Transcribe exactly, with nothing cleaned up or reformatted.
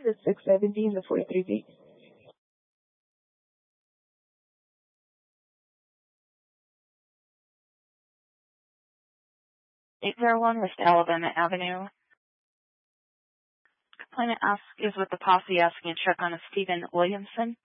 for six seventeen, the forty-three B. eight oh one West Alabama Avenue. Complainant asks is with the posse asking a check on a Stephen Williamson.